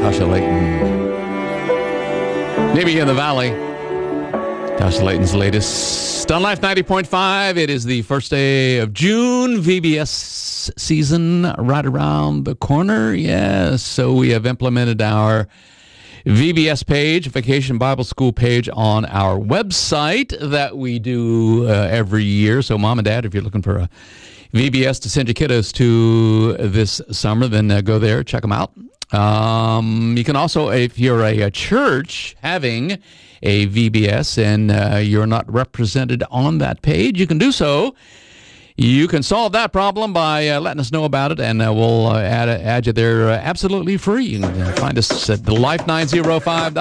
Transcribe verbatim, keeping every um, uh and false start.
Tasha Layton. Maybe in the Valley. Tasha Layton's latest. On Life ninety point five, it is the first day of June. V B S season right around the corner. Yes, so we have implemented our V B S page, Vacation Bible School page on our website that we do uh, every year. So mom and dad, if you're looking for a V B S to send your kiddos to this summer, then uh, go there, check them out. Um, you can also, if you're a, a church having a V B S and uh, you're not represented on that page, you can do so. You can solve that problem by uh, letting us know about it, and uh, we'll uh, add, add you there uh, absolutely free. You can uh, find us at the life nine oh five